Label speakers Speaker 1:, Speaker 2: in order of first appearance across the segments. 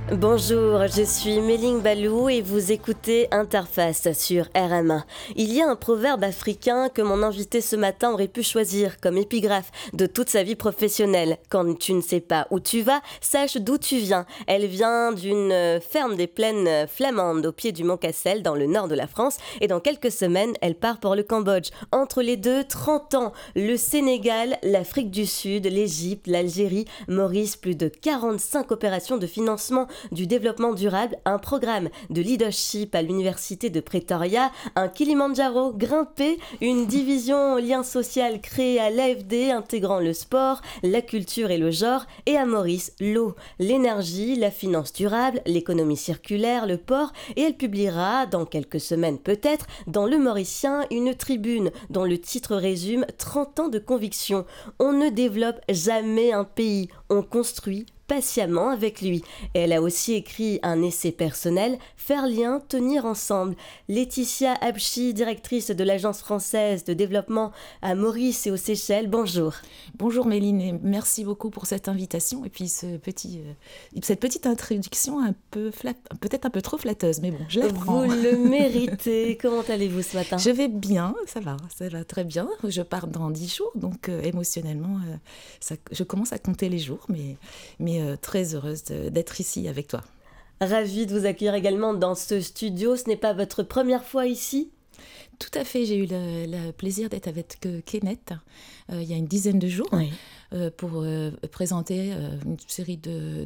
Speaker 1: Bonjour, je suis Méline Balou et vous écoutez Interface sur RM1. Il y a un proverbe africain que mon invité ce matin aurait pu choisir comme épigraphe de toute sa vie professionnelle. Quand tu ne sais pas où tu vas, sache d'où tu viens. Elle vient d'une ferme des plaines flamandes au pied du Mont Cassel dans le nord de la France et dans quelques semaines, elle part pour le Cambodge. Entre les deux, 30 ans, le Sénégal, l'Afrique du Sud, l'Égypte, l'Algérie, Maurice, plus de 45 opérations de financement du développement durable, un programme de leadership à l'université de Pretoria, un Kilimandjaro grimpé, une division lien social créée à l'AFD intégrant le sport, la culture et le genre, et à Maurice, l'eau, l'énergie, la finance durable, l'économie circulaire, le port, et elle publiera, dans quelques semaines peut-être, dans Le Mauricien, une tribune dont le titre résume 30 ans de conviction. On ne développe jamais un pays, on construit patiemment avec lui. Et elle a aussi écrit un essai personnel, Faire lien, tenir ensemble. Laetitia Abchi, directrice de l'Agence française de développement à Maurice et aux Seychelles, bonjour.
Speaker 2: Bonjour Méline et merci beaucoup pour cette invitation et puis cette petite introduction peut-être un peu trop flatteuse, mais bon, je la prends.
Speaker 1: Vous le méritez. Comment allez-vous ce matin ?
Speaker 2: Je vais bien, ça va très bien. Je pars dans 10 jours, donc émotionnellement, je commence à compter les jours, mais très heureuse d'être ici avec toi.
Speaker 1: Ravie de vous accueillir également dans ce studio. Ce n'est pas votre première fois ici ?
Speaker 2: Tout à fait, j'ai eu le plaisir d'être avec Kenneth il y a une dizaine de jours.
Speaker 1: Oui.
Speaker 2: Pour présenter une série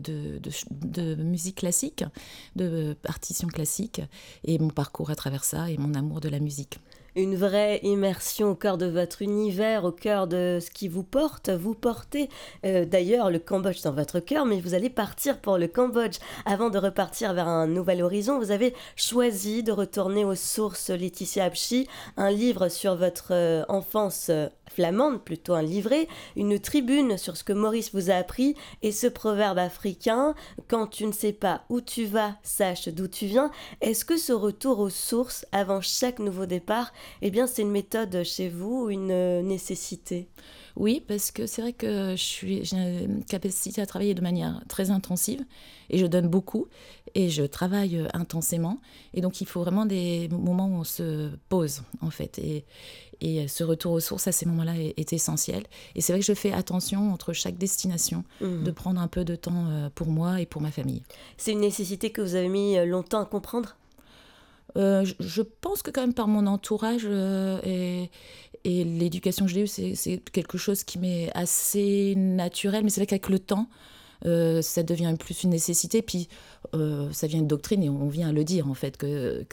Speaker 2: de musique classique, de partitions classiques, et mon parcours à travers ça et mon amour de la musique.
Speaker 1: Une vraie immersion au cœur de votre univers, au cœur de ce qui vous porte. Vous portez d'ailleurs le Cambodge dans votre cœur, mais vous allez partir pour le Cambodge. Avant de repartir vers un nouvel horizon, vous avez choisi de retourner aux sources, Laetitia Abchi, un livre sur votre enfance flamande, plutôt un livret, une tribune sur ce que Maurice vous a appris et ce proverbe africain, quand tu ne sais pas où tu vas, sache d'où tu viens. Est-ce que ce retour aux sources avant chaque nouveau départ, eh bien c'est une méthode chez vous, une nécessité ?
Speaker 2: Oui, parce que c'est vrai que j'ai une capacité à travailler de manière très intensive et je donne beaucoup et je travaille intensément. Et donc, il faut vraiment des moments où on se pose, en fait. Et ce retour aux sources à ces moments-là est essentiel. Et c'est vrai que je fais attention entre chaque destination de prendre un peu de temps pour moi et pour ma famille.
Speaker 1: C'est une nécessité que vous avez mis longtemps à comprendre ?
Speaker 2: Je pense que quand même par mon entourage et l'éducation que j'ai eue, c'est quelque chose qui m'est assez naturel. Mais c'est vrai qu'avec le temps, ça devient plus une nécessité. Puis ça devient une doctrine et on vient à le dire en fait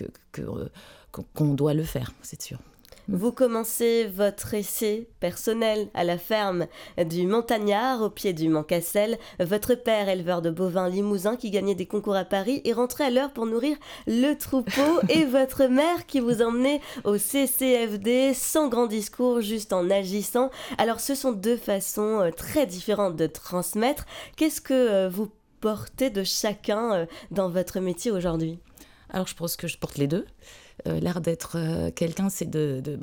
Speaker 2: qu'on doit le faire, c'est sûr.
Speaker 1: Vous commencez votre essai personnel à la ferme du Montagnard, au pied du Mont Cassel. Votre père, éleveur de bovins limousin qui gagnait des concours à Paris, est rentré à l'heure pour nourrir le troupeau. Et votre mère qui vous emmenait au CCFD sans grand discours, juste en agissant. Alors ce sont deux façons très différentes de transmettre. Qu'est-ce que vous portez de chacun dans votre métier aujourd'hui ?
Speaker 2: Alors je pense que je porte les deux. L'art d'être quelqu'un, c'est de